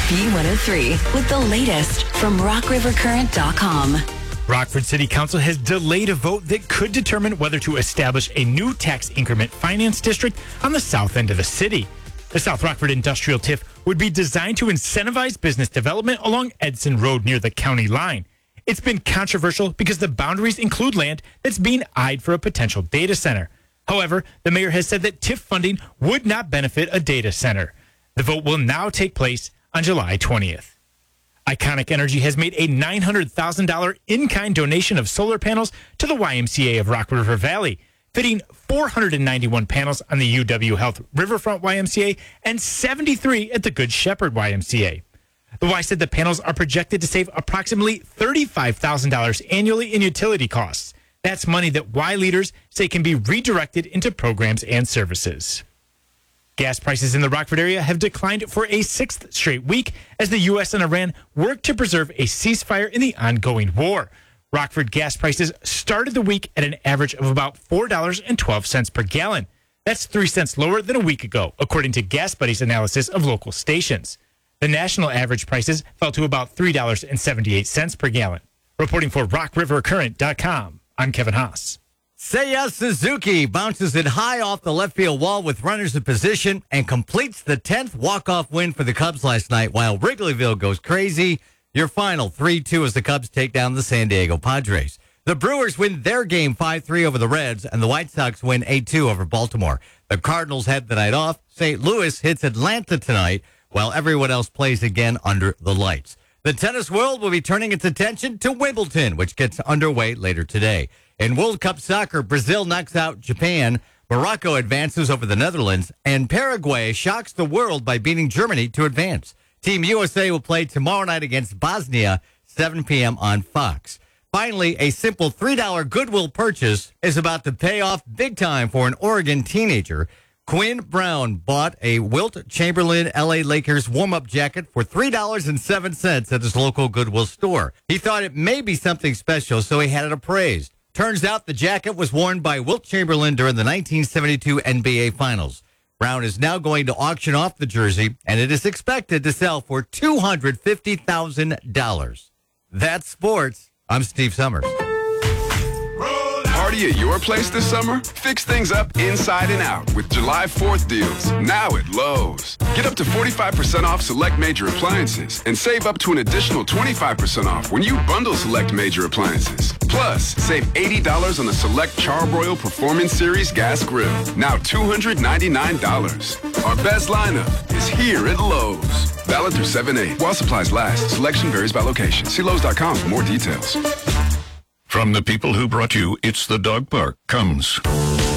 B103 with the latest from RockRiverCurrent.com. Rockford City Council has delayed a vote that could determine whether to establish a new tax increment finance district on the south end of the city. The South Rockford Industrial TIF would be designed to incentivize business development along Edson Road near the county line. It's been controversial because the boundaries include land that's being eyed for a potential data center. However, the mayor has said that TIF funding would not benefit a data center. The vote will now take place on July 20th. Iconic Energy has made a $900,000 in-kind donation of solar panels to the YMCA of Rock River Valley, fitting 491 panels on the UW Health Riverfront YMCA and 73 at the Good Shepherd YMCA. The Y said the panels are projected to save approximately $35,000 annually in utility costs. That's money that Y leaders say can be redirected into programs and services. Gas prices in the Rockford area have declined for a sixth straight week as the U.S. and Iran work to preserve a ceasefire in the ongoing war. Rockford gas prices started the week at an average of about $4.12 per gallon. That's 3 cents lower than a week ago, according to Gas Buddy's analysis of local stations. The national average prices fell to about $3.78 per gallon. Reporting for RockRiverCurrent.com, I'm Kevin Haas. Seiya Suzuki bounces it high off the left field wall with runners in position and completes the 10th walk-off win for the Cubs last night while Wrigleyville goes crazy. Your final 3-2 as the Cubs take down the San Diego Padres. The Brewers win their game 5-3 over the Reds, and the White Sox win 8-2 over Baltimore. The Cardinals head the night off. St. Louis hits Atlanta tonight while everyone else plays again under the lights. The tennis world will be turning its attention to Wimbledon, which gets underway later today. In World Cup soccer, Brazil knocks out Japan, Morocco advances over the Netherlands, and Paraguay shocks the world by beating Germany to advance. Team USA will play tomorrow night against Bosnia, 7 p.m. on Fox. Finally, a simple $3 Goodwill purchase is about to pay off big time for an Oregon teenager. Quinn Brown bought a Wilt Chamberlain LA Lakers warm-up jacket for $3.07 at his local Goodwill store. He thought it may be something special, so he had it appraised. Turns out the jacket was worn by Wilt Chamberlain during the 1972 NBA Finals. Brown is now going to auction off the jersey, and it is expected to sell for $250,000. That's sports. I'm Steve Summers. Party at your place this summer? Fix things up inside and out with July 4th deals, now at Lowe's. Get up to 45% off select major appliances and save up to an additional 25% off when you bundle select major appliances. Plus, save $80 on the select Charbroil Performance Series gas grill, now $299. Our best lineup is here at Lowe's. Valid through 7/8 while supplies last. Selection varies by location. See Lowe's.com for more details. From the people who brought you It's the Dog Park comes